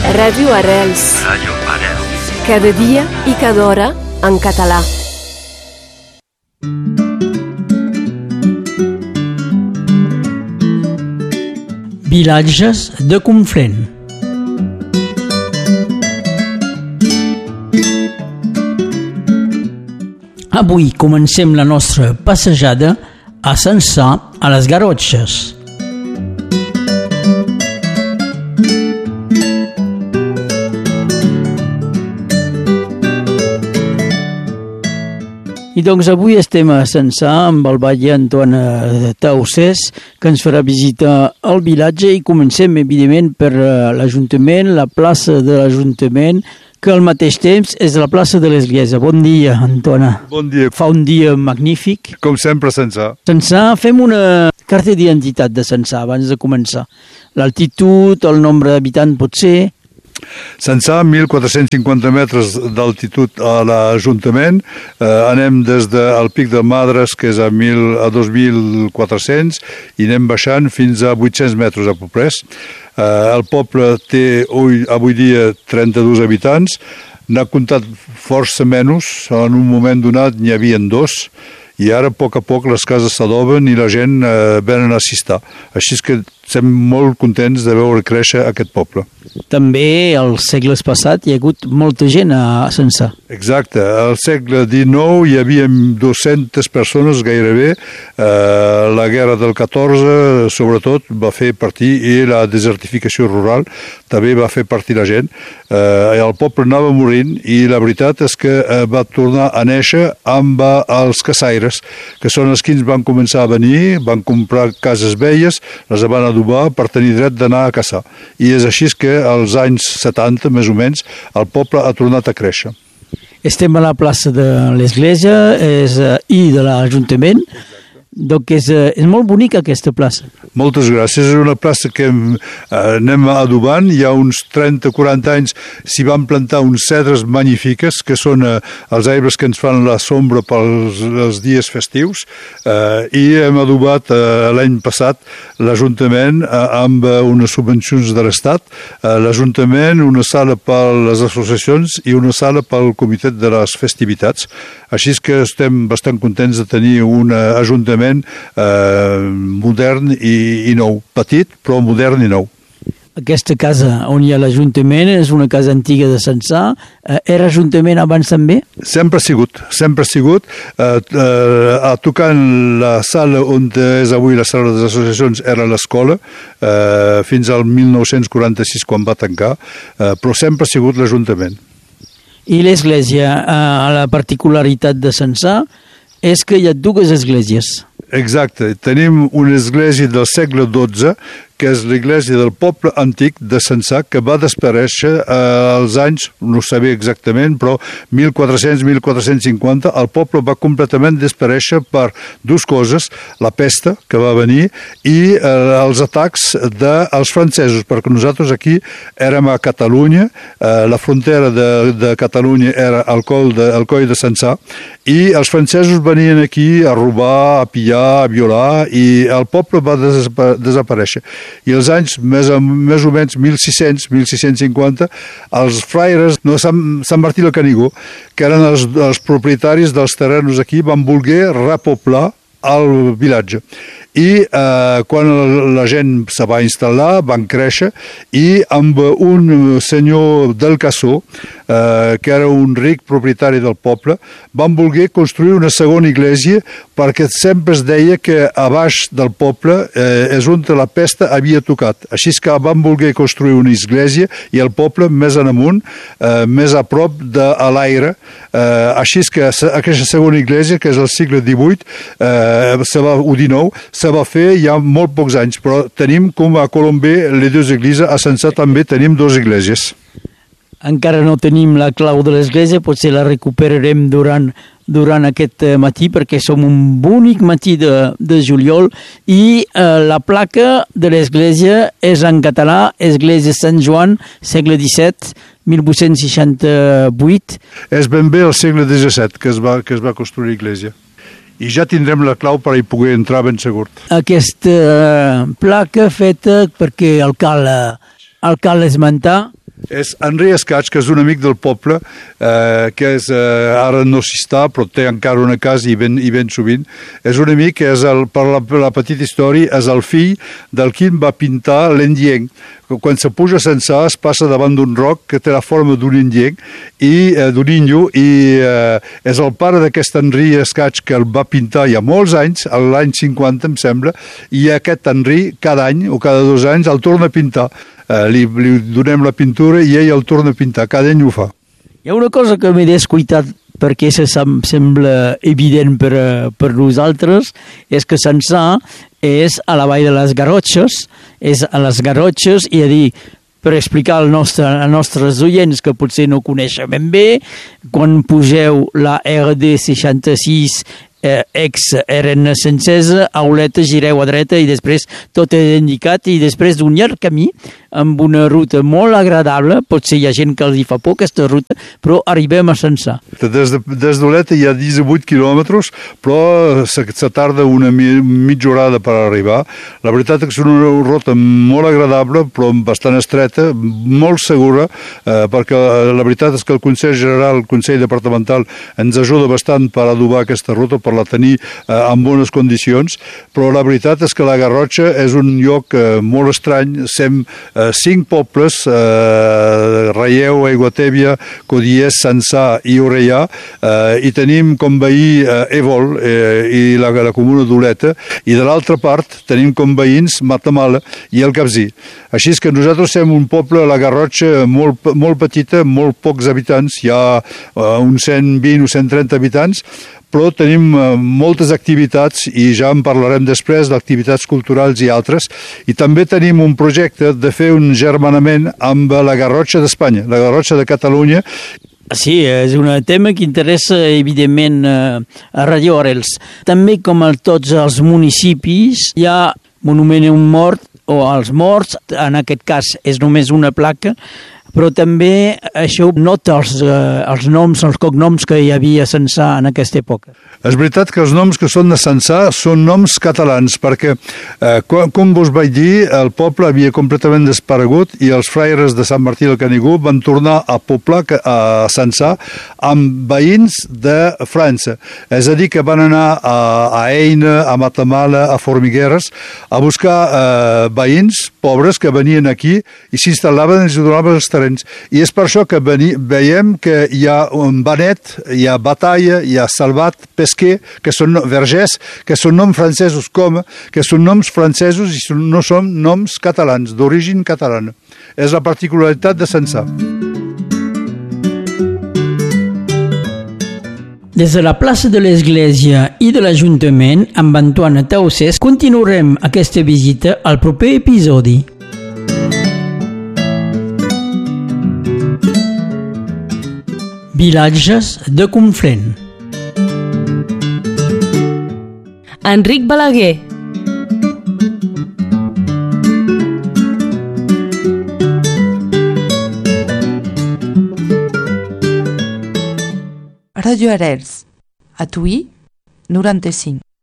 Ràdio Arrels. Ràdio Arrels. Cada dia i cada hora en català. Vilatges de Conflent. Avui comencem la nostra passejada a Censà, a les Garrotxes. I doncs avui estem a Censà amb el batlle Antoine Taucés, que ens farà visita al vilatge, i comencem evidentment per l'Ajuntament, la plaça de l'Ajuntament, que al mateix temps és la plaça de l'Església. Bon dia, Antoine. Bon dia. Fa un dia magnífic. Com sempre, Censà. Censà, fem una carta d'identitat de Censà abans de començar. L'altitud, el nombre d'habitants pot ser... Censà, 1.450 metres d'altitud a l'Ajuntament. Anem des del pic de Madres, que és a 2.400, i anem baixant fins a 800 metres a Poprès. El poble té avui dia 32 habitants. N'ha comptat força menys. En un moment donat n'hi havia 2. I ara, a poc les cases s'adoben i la gent venen a assistir. Així que estem molt contents de veure créixer aquest poble. També als segles passats hi ha hagut molta gent a Censà. Exacte. Al segle XIX hi havia 200 persones gairebé. La guerra del 14, sobretot, va fer partir, i la desertificació rural també va fer partir la gent. El poble anava morint i la veritat és que va tornar a néixer amb els caçaires, que són els que van començar a venir, van comprar cases velles, les van adobar per tenir dret d'anar a caçar. I és així que als anys 70, més o menys, el poble ha tornat a créixer. Estem a la plaça de l'Església i de l'Ajuntament. Donc és molt bonica aquesta plaça. Moltes gràcies. És una plaça que anem adobant. Hi ha uns 30-40 anys s'hi van plantar uns cedres magnífiques, que són els arbres que ens fan la sombra pels dies festius, i hem adobat l'any passat l'Ajuntament amb unes subvencions de l'Estat, l'Ajuntament, una sala per les associacions i una sala pel comitè de les festivitats. Així que estem bastant contents de tenir un ajuntament modern i nou. Petit, però modern i nou. Aquesta casa on hi ha l'Ajuntament és una casa antiga de Censà. Era Ajuntament abans també? Sempre ha sigut. Tocant la sala on és avui la sala de les associacions era l'escola, fins al 1946 quan va tancar, però sempre ha sigut l'Ajuntament. I l'Església, la particularitat de Censà és que hi ha 2 esglésies. Exacte. Tenim una església del segle XII, que és l'església del poble antic de Censà, que va desaparèixer als anys, no sé exactament, però 1400-1450, el poble va completament desaparèixer per 2 coses: la pesta, que va venir, i els atacs dels francesos, perquè nosaltres aquí érem a Catalunya, la frontera de Catalunya era el coll de Censà, i els francesos venien aquí a robar, a pillar, a violar, i el poble va desaparèixer. I als anys més o menys 1600-1650, els fraires de Sant Martí del Canigó, que eren els propietaris dels terrenos aquí, van voler repoblar el vilatge. I quan la gent se va instal·lar, van créixer, i amb un senyor del Cassó, que era un ric propietari del poble, van voler construir una segona església, perquè sempre es deia que a baix del poble és on la pesta havia tocat. Així que van voler construir una església i el poble més en amunt, més a prop de l'aire. Així que aquesta segona església, que és el segle XVIII, o XIX, se va fer ja molt pocs anys, però tenim com a Colombé les 2 esglésies. A Censà també tenim 2 esglésies. Encara no tenim la clau de l'església, potser la recuperarem durant aquest matí, perquè som un bonic matí de juliol, i la placa de l'església és en català: Església Sant Joan, segle XVII, 1868. És ben bé el segle XVII que es va construir l'església. I ja tindrem la clau per hi poder entrar ben segur. Aquesta placa feta perquè cal esmentar És Henri Escaig, que és un amic del poble, que és, ara no s'hi està, però té encara una casa i ben sovint. És un amic que, per la petita història, és el fill del qui va pintar l'Endieng. Quan se puja a Censà es passa davant d'un roc que té la forma d'un Endieng i d'un inyo, i és el pare d'aquest Henri Escaig que el va pintar ja molts anys, l'any 50 em sembla, i aquest Henri cada any o cada 2 anys el torna a pintar. Li donem la pintura i ell el torna a pintar, cada any ho fa. Hi ha una cosa que m'he descuidat perquè sembla evident per nosaltres, és que Censà és a la vall de les Garrotxes, és a les Garrotxes, i a dir, per explicar als nostres oients que potser no coneixen ben bé, quan pugeu la RD 66 ex-RN Sencesa, a Oleta gireu a dreta i després tot és indicat, i després d'un llarg camí amb una ruta molt agradable, potser hi ha gent que els hi fa por aquesta ruta, però arribem a Censà. Des d'Oleta hi ha 18 quilòmetres, però se tarda una mitja horada per arribar. La veritat és que és una ruta molt agradable, però bastant estreta, molt segura, perquè la veritat és que el Consell General, el Consell Departamental, ens ajuda bastant per adobar aquesta ruta, per la tenir en bones condicions, però la veritat és que la Garrotxa és un lloc molt estrany. Sem 5 pobles, Raieu, Aiguatèbia, Codiès, Censà i Orellà, i tenim com veí Évol i la comuna d'Oleta, i de l'altra part tenim com veïns Matamala i el Capcir. Així és que nosaltres som un poble, la Garrotxa, molt petita, molt pocs habitants, hi ha uns 120 o 130 habitants, però tenim moltes activitats i ja en parlarem després d'activitats culturals i altres, i també tenim un projecte de fer un germanament amb la Garrotxa d'Espanya, la Garrotxa de Catalunya. Sí, és un tema que interessa evidentment a Radio Arrels. També, com a tots els municipis, hi ha monument a un mort o als morts, en aquest cas és només una placa, però també això nota els noms, els cognoms que hi havia a Censà en aquesta època. És veritat que els noms que són de Censà són noms catalans, perquè, com vos vaig dir, el poble havia completament desaparegut i els fraires de Sant Martí del Canigó van tornar a poblar a Censà amb veïns de França. És a dir, que van anar a Eina, a Matamala, a Formigueres, a buscar veïns pobres que venien aquí i s'instal·laven i els donaven els terrenys. I és per això que veiem que hi ha un Benet, hi ha Batalla, hi ha Salvat, Pesquer, que són vergers, que són noms francesos, que són noms francesos i no són noms catalans, d'origen catalana. És la particularitat de Censà. Des de la plaça de l'Església i de l'Ajuntament, amb Antoine Tausès, continuarem aquesta visita al proper episodi. Vilatges de Conflent. Enric Balaguer. Radio Arrels, a Tuí, 95.